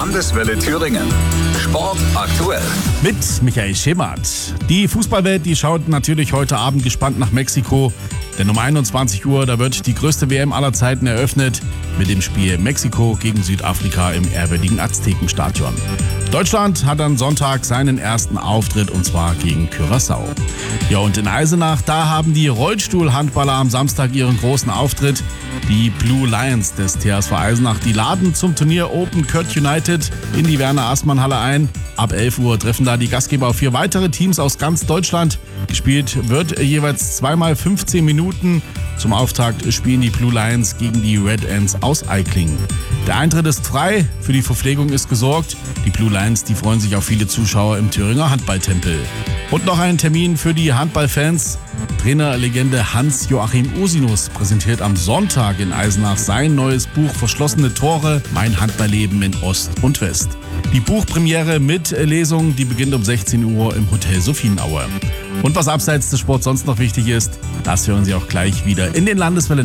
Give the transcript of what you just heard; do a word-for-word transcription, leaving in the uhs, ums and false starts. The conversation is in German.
Landeswelle Thüringen. Sport aktuell. Mit Michael Schemert. Die Fußballwelt, die schaut natürlich heute Abend gespannt nach Mexiko. Denn um einundzwanzig Uhr, da wird die größte W M aller Zeiten eröffnet mit dem Spiel Mexiko gegen Südafrika im ehrwürdigen Aztekenstadion. Deutschland hat am Sonntag seinen ersten Auftritt und zwar gegen Curaçao. Ja, und in Eisenach, da haben die Rollstuhlhandballer am Samstag ihren großen Auftritt. Die Blue Lions des T S V Eisenach, die laden zum Turnier Open Kurt United in die Werner-Aßmann-Halle ein. Ab elf Uhr treffen da die Gastgeber auf vier weitere Teams aus ganz Deutschland. Gespielt wird jeweils zweimal fünfzehn Minuten. Zum Auftakt spielen die Blue Lions gegen die Red Ants aus Eiklingen. Der Eintritt ist frei, für die Verpflegung ist gesorgt. Die Blue Lions, die freuen sich auf viele Zuschauer im Thüringer Handballtempel. Und noch ein Termin für die Handballfans. Trainerlegende Hans-Joachim Usinus präsentiert am Sonntag in Eisenach sein neues Buch Verschlossene Tore, mein Handballleben in Ost und West. Die Buchpremiere mit Lesung, die beginnt um sechzehn Uhr im Hotel Sophienauer. Und was abseits des Sports sonst noch wichtig ist, das hören Sie auch gleich wieder in den Landeswelle